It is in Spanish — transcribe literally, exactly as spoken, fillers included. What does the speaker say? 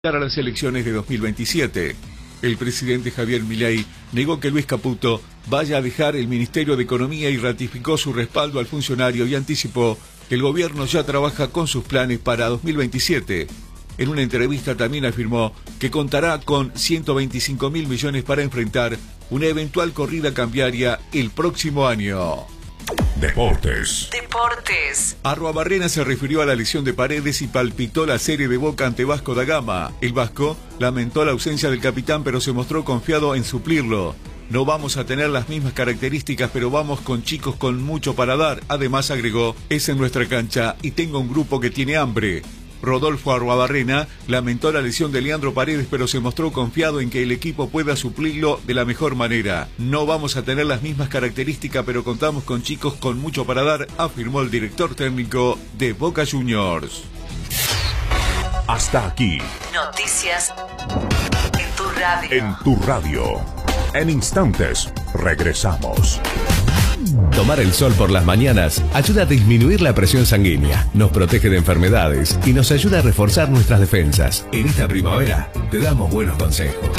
a las elecciones de dos mil veintisiete. El presidente Javier Milei negó que Luis Caputo vaya a dejar el Ministerio de Economía y ratificó su respaldo al funcionario y anticipó que el gobierno ya trabaja con sus planes para dos mil veintisiete. En una entrevista también afirmó que contará con ciento veinticinco mil millones para enfrentar una eventual corrida cambiaria el próximo año. Deportes. Deportes. Arruabarrena se refirió a la lesión de Paredes y palpitó la serie de Boca ante Vasco da Gama. El vasco lamentó la ausencia del capitán, pero se mostró confiado en suplirlo. No vamos a tener las mismas características, pero vamos con chicos con mucho para dar. Además, agregó, es en nuestra cancha y tengo un grupo que tiene hambre. Rodolfo Arruabarrena lamentó la lesión de Leandro Paredes, pero se mostró confiado en que el equipo pueda suplirlo de la mejor manera. No vamos a tener las mismas características, pero contamos con chicos con mucho para dar, afirmó el director técnico de Boca Juniors. Hasta aquí. Noticias en tu radio. En tu radio. En instantes, regresamos. Tomar el sol por las mañanas ayuda a disminuir la presión sanguínea, nos protege de enfermedades y nos ayuda a reforzar nuestras defensas. En esta primavera te damos buenos consejos.